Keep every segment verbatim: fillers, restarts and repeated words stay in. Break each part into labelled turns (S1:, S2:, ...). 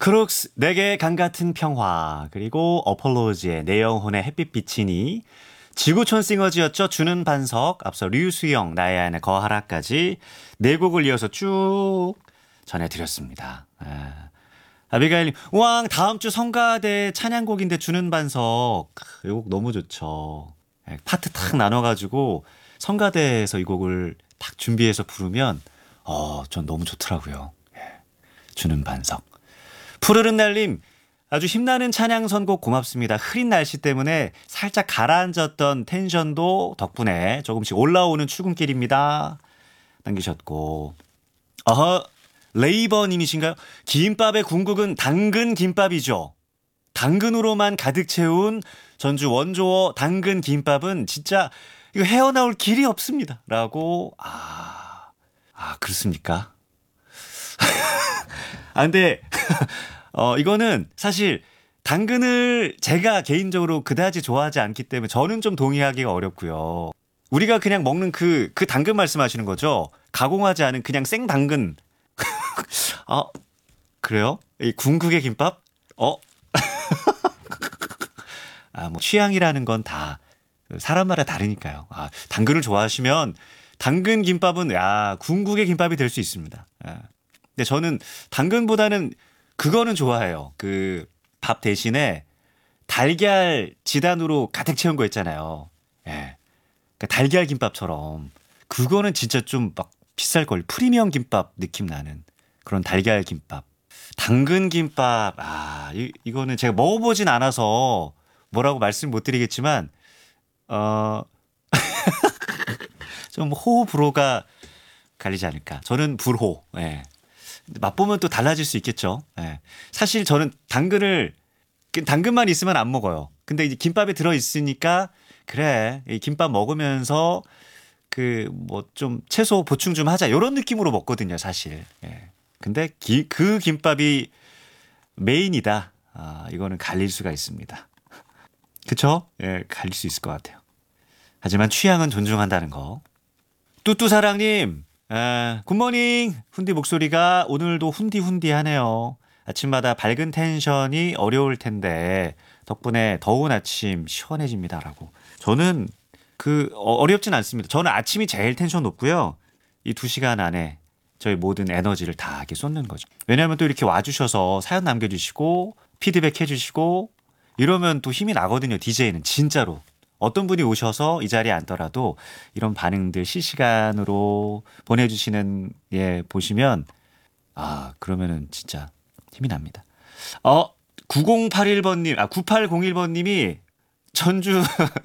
S1: 크룩스 내게 강같은 평화 그리고 어폴로지의 내 영혼의 햇빛 비치니 지구촌 싱어즈였죠. 주는 반석 앞서 류수영 나의 안의 거하라까지 네 곡을 이어서 쭉 전해드렸습니다. 아, 아비가일님 우왕 다음 주 성가대 찬양곡인데 주는 반석 이 곡 너무 좋죠. 예, 파트 탁 나눠가지고 성가대에서 이 곡을 딱 준비해서 부르면 어, 전 너무 좋더라고요. 예, 주는 반석. 푸르른 날님 아주 힘나는 찬양 선곡 고맙습니다. 흐린 날씨 때문에 살짝 가라앉았던 텐션도 덕분에 조금씩 올라오는 출근길입니다. 남기셨고 어허 레이버님이신가요? 김밥의 궁극은 당근 김밥이죠. 당근으로만 가득 채운 전주 원조어 당근 김밥은 진짜 이거 헤어나올 길이 없습니다. 라고 아, 아 그렇습니까? 아 근데 어 이거는 사실 당근을 제가 개인적으로 그다지 좋아하지 않기 때문에 저는 좀 동의하기가 어렵고요. 우리가 그냥 먹는 그, 그 당근 말씀하시는 거죠? 가공하지 않은 그냥 생 당근. 아, 그래요? 이 궁극의 김밥? 어? 아, 뭐 취향이라는 건 다 사람마다 다르니까요. 아, 당근을 좋아하시면 당근 김밥은 야, 궁극의 김밥이 될 수 있습니다. 아. 근데 저는 당근보다는 그거는 좋아해요. 그 밥 대신에 달걀 지단으로 가득 채운 거 있잖아요. 예. 그러니까 달걀 김밥처럼 그거는 진짜 좀 막 비쌀 걸. 프리미엄 김밥 느낌 나는 그런 달걀 김밥. 당근 김밥. 아, 이, 이거는 제가 먹어보진 않아서 뭐라고 말씀 못 드리겠지만 어, 좀 호불호가 갈리지 않을까. 저는 불호. 예. 맛보면 또 달라질 수 있겠죠. 예. 사실 저는 당근을 당근만 있으면 안 먹어요. 근데 이제 김밥에 들어 있으니까 그래 이 김밥 먹으면서 그 뭐 좀 채소 보충 좀 하자 이런 느낌으로 먹거든요, 사실. 예. 근데 기, 그 김밥이 메인이다. 아, 이거는 갈릴 수가 있습니다. 그쵸? 예, 갈릴 수 있을 것 같아요. 하지만 취향은 존중한다는 거. 뚜뚜사랑님. 아, 굿모닝. 훈디 목소리가 오늘도 훈디훈디하네요. 아침마다 밝은 텐션이 어려울 텐데 덕분에 더운 아침 시원해집니다라고. 저는 그 어, 어렵진 않습니다. 저는 아침이 제일 텐션 높고요. 이 두 시간 안에 저희 모든 에너지를 다 이렇게 쏟는 거죠. 왜냐하면 또 이렇게 와주셔서 사연 남겨주시고 피드백 해주시고 이러면 또 힘이 나거든요. 디제이는 진짜로. 어떤 분이 오셔서 이 자리에 앉더라도 이런 반응들 실시간으로 보내주시는 예 보시면 아 그러면은 진짜 힘이 납니다. 어 구공팔일 번님 아 구팔공일 번님이 전주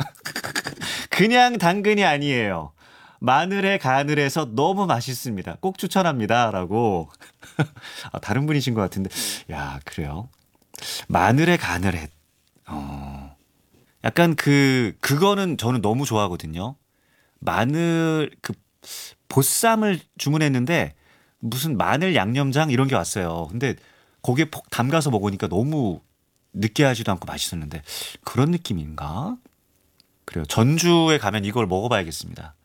S1: 그냥 당근이 아니에요. 마늘에 간을 해서 너무 맛있습니다. 꼭 추천합니다라고. 아, 다른 분이신 것 같은데 야 그래요. 마늘에 간을 했. 어. 약간 그 그거는 저는 너무 좋아하거든요. 마늘 그 보쌈을 주문했는데 무슨 마늘 양념장 이런 게 왔어요. 근데 거기에 폭 담가서 먹으니까 너무 느끼하지도 않고 맛있었는데 그런 느낌인가? 그래요. 전주에 가면 이걸 먹어봐야겠습니다.